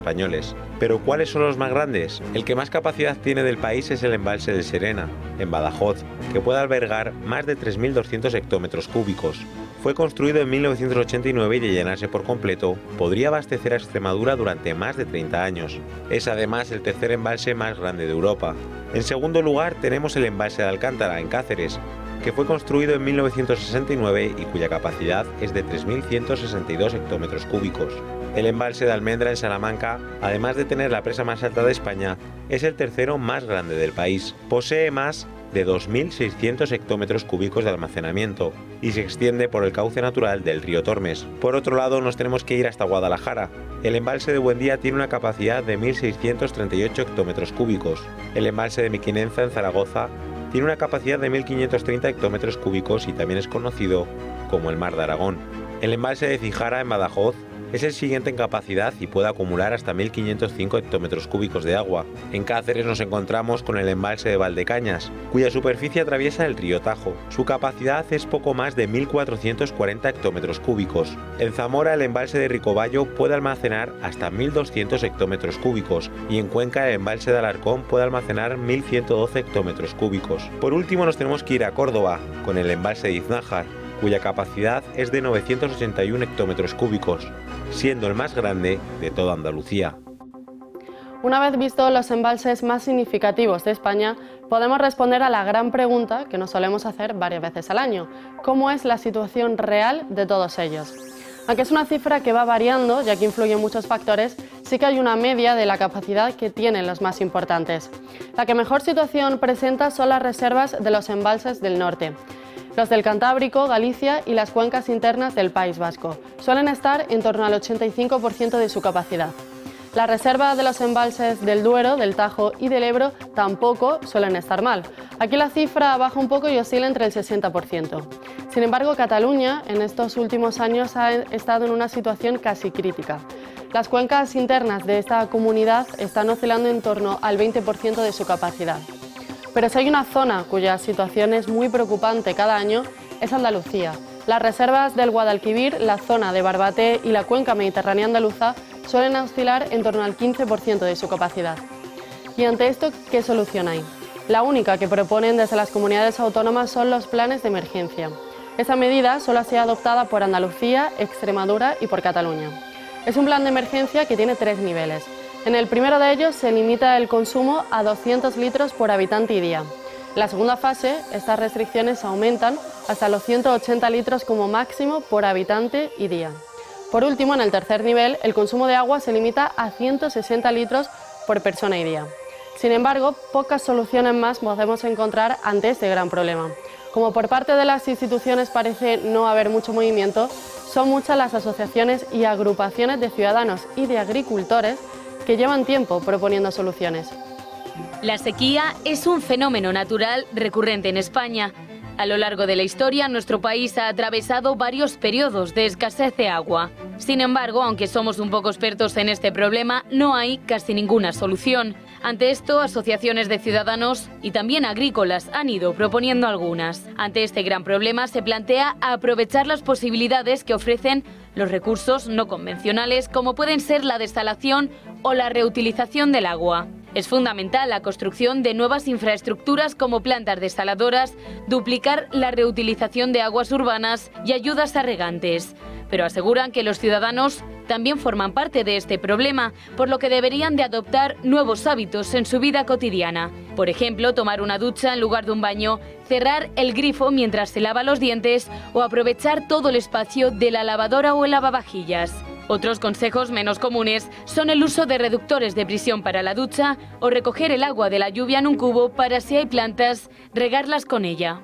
españoles. Pero ¿cuáles son los más grandes? El que más capacidad tiene del país es el embalse del Serena, en Badajoz, que puede albergar más de 3.200 hectómetros cúbicos. Fue construido en 1989 y de llenarse por completo, podría abastecer a Extremadura durante más de 30 años. Es además el tercer embalse más grande de Europa. En segundo lugar tenemos el embalse de Alcántara, en Cáceres, que fue construido en 1969 y cuya capacidad es de 3.162 hectómetros cúbicos. El embalse de Almendra, en Salamanca, además de tener la presa más alta de España, es el tercero más grande del país. Posee más de 2.600 hectómetros cúbicos de almacenamiento y se extiende por el cauce natural del río Tormes. Por otro lado, nos tenemos que ir hasta Guadalajara. El embalse de Buendía tiene una capacidad de 1.638 hectómetros cúbicos. El embalse de Mequinenza, en Zaragoza, tiene una capacidad de 1.530 hectómetros cúbicos y también es conocido como el Mar de Aragón. El embalse de Cijara, en Badajoz, es el siguiente en capacidad y puede acumular hasta 1.505 hectómetros cúbicos de agua. En Cáceres nos encontramos con el embalse de Valdecañas, cuya superficie atraviesa el río Tajo. Su capacidad es poco más de 1.440 hectómetros cúbicos. En Zamora, el embalse de Ricoballo puede almacenar hasta 1.200 hectómetros cúbicos y en Cuenca el embalse de Alarcón puede almacenar 1.112 hectómetros cúbicos. Por último nos tenemos que ir a Córdoba, con el embalse de Iznájar, cuya capacidad es de 981 hectómetros cúbicos, siendo el más grande de toda Andalucía. Una vez visto los embalses más significativos de España, podemos responder a la gran pregunta que nos solemos hacer varias veces al año: ¿cómo es la situación real de todos ellos? Aunque es una cifra que va variando, ya que influyen muchos factores, sí que hay una media de la capacidad que tienen los más importantes. La que mejor situación presenta son las reservas de los embalses del norte. Los del Cantábrico, Galicia y las cuencas internas del País Vasco suelen estar en torno al 85% de su capacidad. La reserva de los embalses del Duero, del Tajo y del Ebro tampoco suelen estar mal. Aquí la cifra baja un poco y oscila entre el 60%. Sin embargo, Cataluña en estos últimos años ha estado en una situación casi crítica. Las cuencas internas de esta comunidad están oscilando en torno al 20% de su capacidad. Pero si hay una zona cuya situación es muy preocupante cada año, es Andalucía. Las reservas del Guadalquivir, la zona de Barbate y la cuenca mediterránea andaluza suelen oscilar en torno al 15% de su capacidad. Y ante esto, ¿qué solución hay? La única que proponen desde las comunidades autónomas son los planes de emergencia. Esa medida solo ha sido adoptada por Andalucía, Extremadura y por Cataluña. Es un plan de emergencia que tiene 3 niveles. En el primero de ellos se limita el consumo a 200 litros por habitante y día. En la segunda fase, estas restricciones aumentan hasta los 180 litros como máximo por habitante y día. Por último, en el tercer nivel, el consumo de agua se limita a 160 litros por persona y día. Sin embargo, pocas soluciones más podemos encontrar ante este gran problema. Como por parte de las instituciones parece no haber mucho movimiento, son muchas las asociaciones y agrupaciones de ciudadanos y de agricultores que llevan tiempo proponiendo soluciones. La sequía es un fenómeno natural recurrente en España. A lo largo de la historia, nuestro país ha atravesado varios periodos de escasez de agua. Sin embargo, aunque somos un poco expertos en este problema, no hay casi ninguna solución. Ante esto, asociaciones de ciudadanos y también agrícolas han ido proponiendo algunas. Ante este gran problema se plantea aprovechar las posibilidades que ofrecen los recursos no convencionales, como pueden ser la desalación o la reutilización del agua. Es fundamental la construcción de nuevas infraestructuras como plantas desaladoras, duplicar la reutilización de aguas urbanas y ayudas a regantes. Pero aseguran que los ciudadanos también forman parte de este problema, por lo que deberían de adoptar nuevos hábitos en su vida cotidiana. Por ejemplo, tomar una ducha en lugar de un baño, cerrar el grifo mientras se lava los dientes o aprovechar todo el espacio de la lavadora o el lavavajillas. Otros consejos menos comunes son el uso de reductores de presión para la ducha o recoger el agua de la lluvia en un cubo para, si hay plantas, regarlas con ella.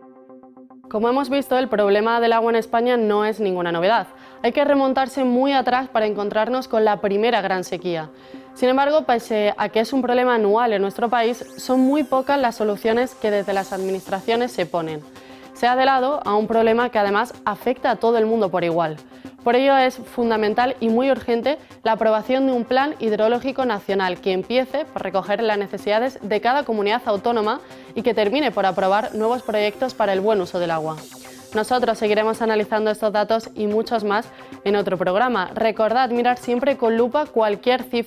Como hemos visto, el problema del agua en España no es ninguna novedad. Hay que remontarse muy atrás para encontrarnos con la primera gran sequía. Sin embargo, pese a que es un problema anual en nuestro país, son muy pocas las soluciones que desde las administraciones se ponen. Se ha de lado a un problema que además afecta a todo el mundo por igual. Por ello es fundamental y muy urgente la aprobación de un plan hidrológico nacional que empiece por recoger las necesidades de cada comunidad autónoma y que termine por aprobar nuevos proyectos para el buen uso del agua. Nosotros seguiremos analizando estos datos y muchos más en otro programa. Recordad mirar siempre con lupa cualquier cifra